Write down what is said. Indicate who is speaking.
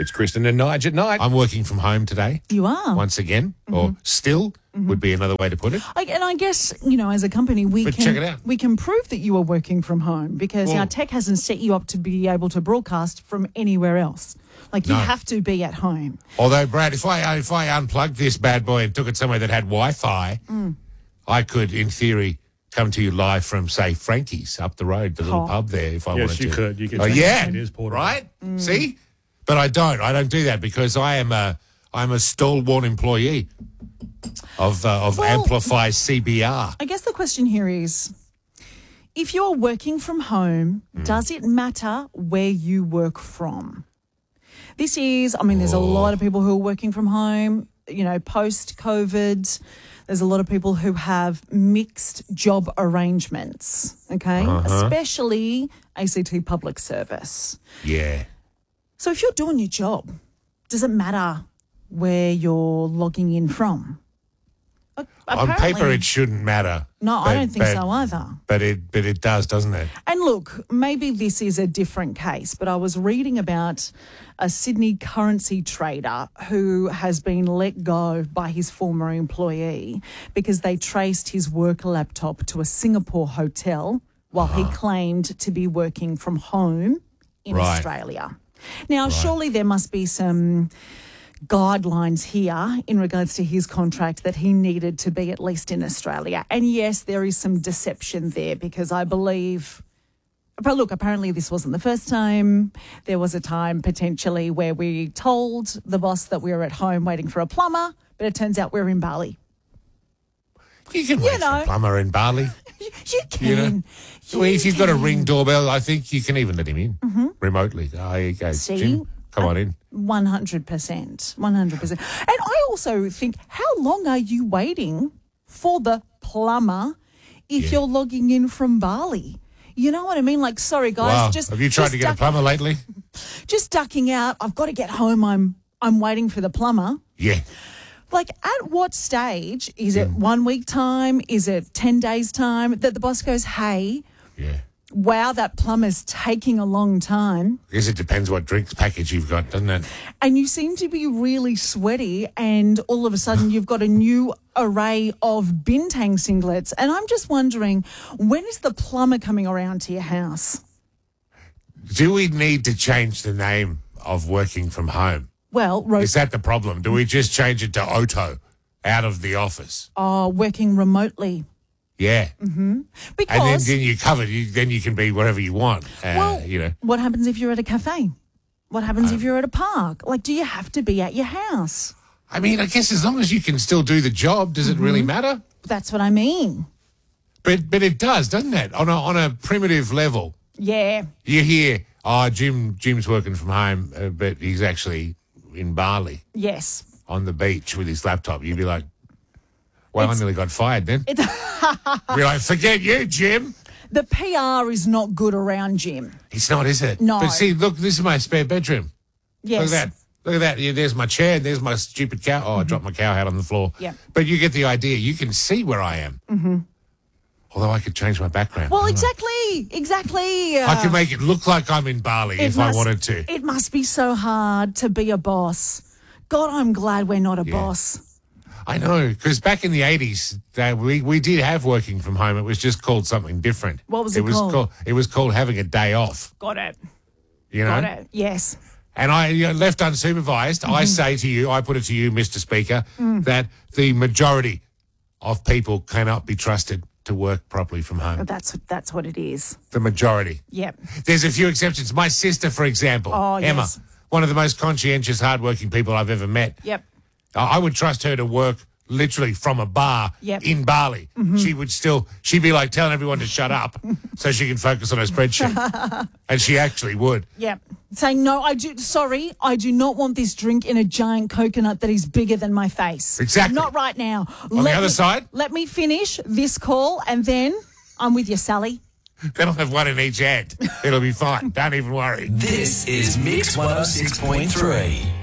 Speaker 1: It's Kristen and Nige at night. I'm working from home today.
Speaker 2: You are.
Speaker 1: Once again, or still would be another way to put it.
Speaker 2: And I guess, as a company,
Speaker 1: check it out.
Speaker 2: we can prove that you are working from home because our tech hasn't set you up to be able to broadcast from anywhere else. You have to be at home.
Speaker 1: Although, Brad, if I unplugged this bad boy and took it somewhere that had Wi-Fi, I could, in theory, come to you live from, say, Frankie's up the road, the little pub there, if I wanted to.
Speaker 3: Yes, you could. You could.
Speaker 1: Oh, yeah,
Speaker 3: it is portable.
Speaker 1: right? See? But I don't. I don't do that because I'm a stalwart employee of Amplify CBR.
Speaker 2: I guess the question here is, if you're working from home, does it matter where you work from? This is, there's a lot of people who are working from home, post-COVID. There's a lot of people who have mixed job arrangements, okay? Especially ACT Public Service.
Speaker 1: Yeah.
Speaker 2: So if you're doing your job, does it matter where you're logging in from?
Speaker 1: On paper, it shouldn't matter.
Speaker 2: No, I don't think so either.
Speaker 1: But it does, doesn't it?
Speaker 2: And look, maybe this is a different case, but I was reading about a Sydney currency trader who has been let go by his former employee because they traced his work laptop to a Singapore hotel while he claimed to be working from home in Australia. Now, surely there must be some guidelines here in regards to his contract that he needed to be at least in Australia. And yes, there is some deception there because I believe, but look, apparently this wasn't the first time. There was a time potentially where we told the boss that we were at home waiting for a plumber, but it turns out we're in Bali.
Speaker 1: You can wait for a plumber in Bali.
Speaker 2: You can.
Speaker 1: If you've got a Ring doorbell, I think you can even let him in remotely. Oh, here you go.
Speaker 2: See?
Speaker 1: Jim, come on in.
Speaker 2: 100%. 100%. And I also think, how long are you waiting for the plumber if you're logging in from Bali? You know what I mean? Sorry, guys.
Speaker 1: Wow. Have you tried to get a plumber lately?
Speaker 2: Just ducking out. I've got to get home. I'm waiting for the plumber.
Speaker 1: Yeah.
Speaker 2: At what stage? Is it 1 week time? Is it 10 days time that the boss goes, hey, wow, that plumber's taking a long time?
Speaker 1: I guess it depends what drinks package you've got, doesn't it?
Speaker 2: And you seem to be really sweaty and all of a sudden you've got a new array of Bintang singlets. And I'm just wondering, when is the plumber coming around to your house?
Speaker 1: Do we need to change the name of working from home?
Speaker 2: Well,
Speaker 1: is that the problem? Do we just change it to Oto, out of the office?
Speaker 2: Oh, working remotely.
Speaker 1: Yeah.
Speaker 2: Because
Speaker 1: and then you're covered. Then you can be wherever you want.
Speaker 2: What happens if you're at a cafe? What happens if you're at a park? Do you have to be at your house?
Speaker 1: I guess as long as you can still do the job, does it really matter?
Speaker 2: That's what I mean.
Speaker 1: But it does, doesn't it? On a primitive level.
Speaker 2: Yeah.
Speaker 1: You hear, Jim's working from home, but he's actually in Bali.
Speaker 2: Yes.
Speaker 1: On the beach with his laptop. You'd be like, well, I nearly got fired then. You'd be like, forget you, Jim.
Speaker 2: The PR is not good around Jim.
Speaker 1: It's not, is it?
Speaker 2: No.
Speaker 1: But see, look, this is my spare bedroom.
Speaker 2: Yes.
Speaker 1: Look at that. Yeah, there's my chair. There's my stupid cow. Oh, I dropped my cow out on the floor.
Speaker 2: Yeah.
Speaker 1: But you get the idea. You can see where I am. Although I could change my background.
Speaker 2: Well, exactly.
Speaker 1: I could make it look like I'm in Bali if I wanted to.
Speaker 2: It must be so hard to be a boss. God, I'm glad we're not a boss.
Speaker 1: I know, because back in the 80s, we did have working from home. It was just called something different.
Speaker 2: What was it called?
Speaker 1: It was called having a day off.
Speaker 2: Got it.
Speaker 1: You know?
Speaker 2: Got it, yes.
Speaker 1: And left unsupervised, I say to you, I put it to you, Mr. Speaker, that the majority of people cannot be trusted to work properly from home.
Speaker 2: That's what it is.
Speaker 1: The majority.
Speaker 2: Yep.
Speaker 1: There's a few exceptions. My sister, for example, Emma, one of the most conscientious, hardworking people I've ever met.
Speaker 2: Yep.
Speaker 1: I would trust her to work literally from a bar in Bali. She'd be like telling everyone to shut up so she can focus on her spreadsheet. And she actually would.
Speaker 2: Yep. Saying, no, I do not want this drink in a giant coconut that is bigger than my face.
Speaker 1: Exactly.
Speaker 2: Not right now.
Speaker 1: On the other side?
Speaker 2: Let me finish this call and then I'm with you, Sally.
Speaker 1: Then I'll have one in each hand. It'll be fine. Don't even worry.
Speaker 4: This is Mix 106.3.